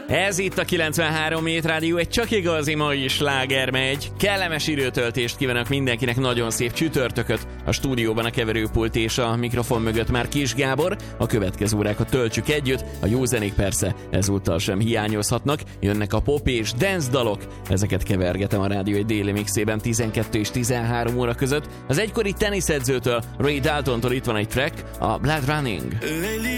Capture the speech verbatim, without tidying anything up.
Ez itt a kilencvenhárom Hét Rádió, egy csak igazi mai sláger megy. Kellemes időtöltést kívánok mindenkinek, nagyon szép csütörtököt. A stúdióban a keverőpult és a mikrofon mögött már Kis Gábor. A következő órákat töltsük együtt, a jó zenék persze ezúttal sem hiányozhatnak. Jönnek a pop és dance dalok, ezeket kevergetem a rádió egy déli mixében tizenkettő és tizenhárom óra között. Az egykori teniszedzőtől, Ray Daltontól itt van egy track, a Blood Running.